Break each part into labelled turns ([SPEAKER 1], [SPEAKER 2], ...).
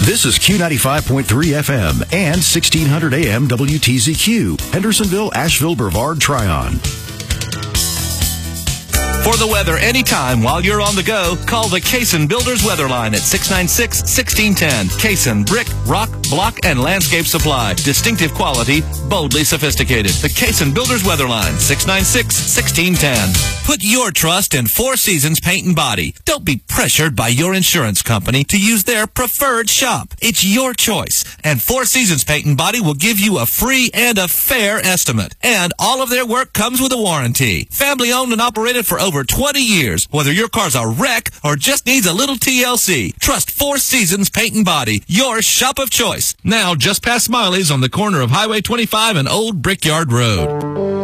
[SPEAKER 1] This is Q95.3 FM and 1600 AM WTZQ, Hendersonville, Asheville, Brevard, Tryon.
[SPEAKER 2] For the weather anytime while you're on the go, call the Cason Builders Weather Line at 696-1610. Cason, brick, rock, block, and landscape supply. Distinctive quality, boldly sophisticated. The Cason Builders Weather Line, 696-1610. Put your trust in Four Seasons Paint and Body. Don't be pressured by your insurance company to use their preferred shop. It's your choice, and Four Seasons Paint and Body will give you a free and a fair estimate. And all of their work comes with a warranty. Family owned and operated for over 20 years. Whether your car's a wreck or just needs a little TLC, trust Four Seasons Paint and Body, your shop of choice. Now just past Smiley's on the corner of Highway 25 and Old Brickyard Road.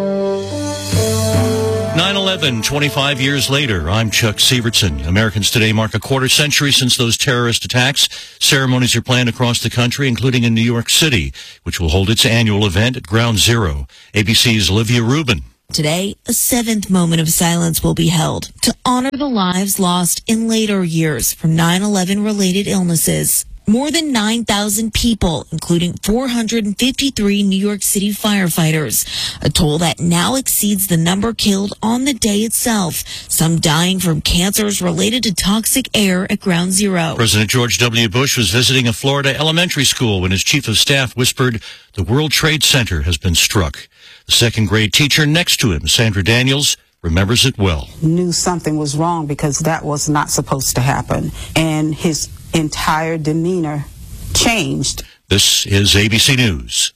[SPEAKER 3] 9/11, 25 years later. I'm Chuck Sievertson. Americans today mark a quarter century since those terrorist attacks. Ceremonies are planned across the country, including in New York City, which will hold its annual event at Ground Zero. ABC's Olivia Rubin.
[SPEAKER 4] Today, a seventh moment of silence will be held to honor the lives lost in later years from 9/11 related illnesses. More than 9,000 people, including 453 New York City firefighters, a toll that now exceeds the number killed on the day itself, some dying from cancers related to toxic air at Ground Zero.
[SPEAKER 3] President George W. Bush was visiting a Florida elementary school when his chief of staff whispered, "The World Trade Center has been struck." The second grade teacher next to him, Sandra Daniels, remembers it well.
[SPEAKER 5] Knew something was wrong because that was not supposed to happen. And his entire demeanor changed.
[SPEAKER 3] This is ABC News.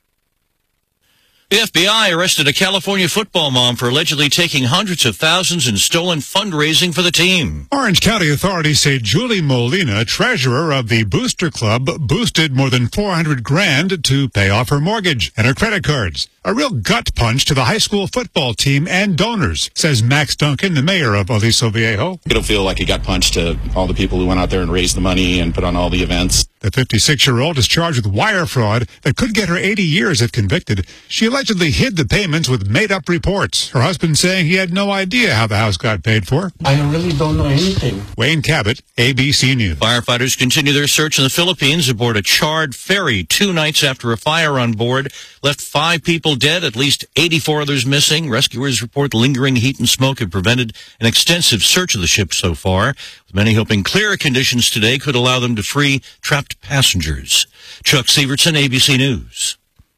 [SPEAKER 3] The FBI arrested a California football mom for allegedly taking hundreds of thousands in stolen fundraising for the team.
[SPEAKER 6] Orange County authorities say Julie Molina, treasurer of the Booster Club, boosted more than $400,000 to pay off her mortgage and her credit cards. A real gut punch to the high school football team and donors, says Max Duncan, the mayor of Aliso Viejo.
[SPEAKER 7] It'll feel like a gut punch to all the people who went out there and raised the money and put on all the events.
[SPEAKER 6] The 56-year-old is charged with wire fraud that could get her 80 years if convicted. She allegedly hid the payments with made-up reports, her husband saying he had no idea how the house got paid for.
[SPEAKER 8] I really don't know anything.
[SPEAKER 6] Wayne Cabot, ABC News.
[SPEAKER 3] Firefighters continue their search in the Philippines aboard a charred ferry 2 nights after a fire on board left 5 people dead, at least 84 others missing. Rescuers report lingering heat and smoke have prevented an extensive search of the ship so far, with many hoping clearer conditions today could allow them to free trapped passengers. Chuck Sievertson, ABC News.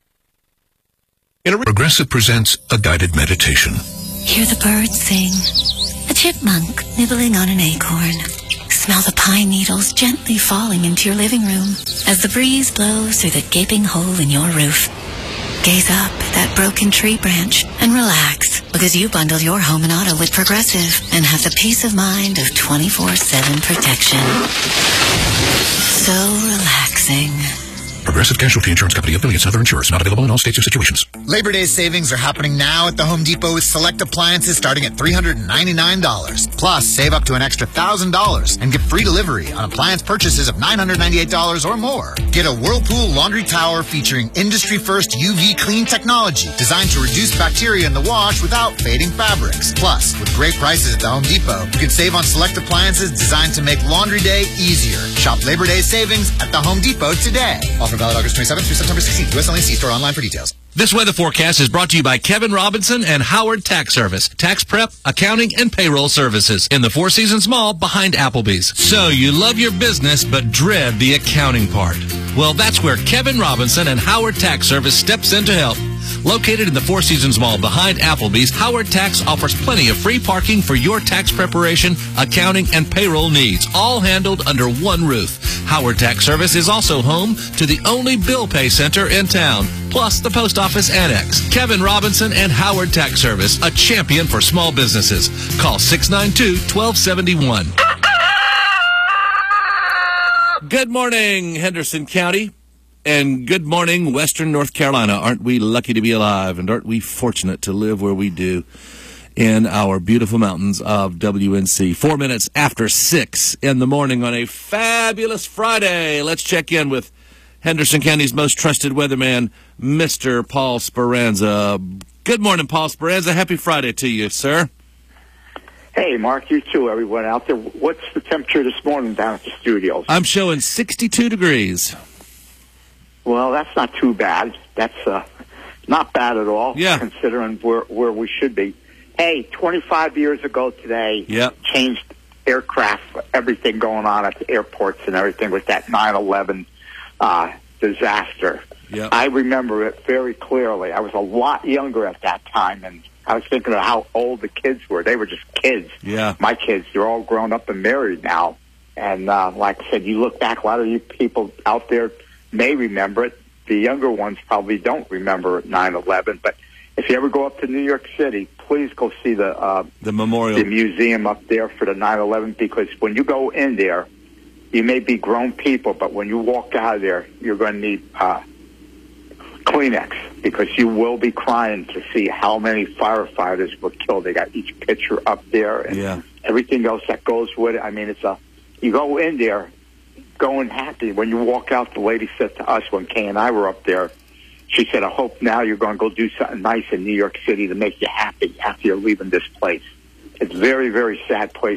[SPEAKER 1] Progressive presents a guided meditation.
[SPEAKER 9] Hear the birds sing, a chipmunk nibbling on an acorn. Smell the pine needles gently falling into your living room as the breeze blows through the gaping hole in your roof. Gaze up at that broken tree branch and relax, because you bundle your home and auto with Progressive and have the peace of mind of 24/7 protection. So relaxing.
[SPEAKER 1] Progressive Casualty Insurance Company, affiliates, and other insurers. Not available in all states or situations.
[SPEAKER 10] Labor Day savings are happening now at the Home Depot with select appliances starting at $399. Plus, save up to an extra $1,000 and get free delivery on appliance purchases of $998 or more. Get a Whirlpool laundry tower featuring industry-first UV clean technology designed to reduce bacteria in the wash without fading fabrics. Plus, with great prices at the Home Depot, you can save on select appliances designed to make laundry day easier. Shop Labor Day savings at the Home Depot today. Offer valid August 27th through September 16th. U.S. only. See store online for details.
[SPEAKER 2] This weather forecast is brought to you by Kevin Robinson and Howard Tax Service. Tax prep, accounting, and payroll services in the Four Seasons Mall behind Applebee's. So you love your business but dread the accounting part. Well, that's where Kevin Robinson and Howard Tax Service steps in to help. Located in the Four Seasons Mall behind Applebee's, Howard Tax offers plenty of free parking for your tax preparation, accounting, and payroll needs, all handled under one roof. Howard Tax Service is also home to the only bill pay center in town, plus the post office annex. Kevin Robinson and Howard Tax Service, a champion for small businesses. Call 692-1271. Good morning, Henderson County. And good morning, Western North Carolina. Aren't we lucky to be alive, and aren't we fortunate to live where we do in our beautiful mountains of WNC. 4 minutes after 6 in the morning on a fabulous Friday. Let's check in with Henderson County's most trusted weatherman, Mr. Paul Speranza. Good morning, Paul Speranza. Happy Friday to you, sir.
[SPEAKER 11] Hey, Mark, you too, everyone out there. What's the temperature this morning down at the studios?
[SPEAKER 2] I'm showing 62 degrees.
[SPEAKER 11] Well, that's not too bad. That's not bad at all, considering where we should be. Hey, 25 years ago today, changed aircraft, everything going on at the airports and everything with that 9/11 disaster.
[SPEAKER 2] Yep.
[SPEAKER 11] I remember it very clearly. I was a lot younger at that time, and I was thinking of how old the kids were. They were just kids.
[SPEAKER 2] Yeah.
[SPEAKER 11] My kids, they're all grown up and married now. And like I said, you look back, a lot of you people out there may remember it. The younger ones probably don't remember 9/11. But if you ever go up to New York City, please go see the
[SPEAKER 2] memorial,
[SPEAKER 11] the museum up there for the 9/11, because when you go in there, you may be grown people, but when you walk out of there, you're going to need Kleenex, because you will be crying to see how many firefighters were killed. They got each picture up there and everything else that goes with it. I mean, you go in there going happy. When you walk out, the lady said to us when Kay and I were up there, she said, I hope now you're going to go do something nice in New York City to make you happy after you're leaving this place. It's a very, very sad place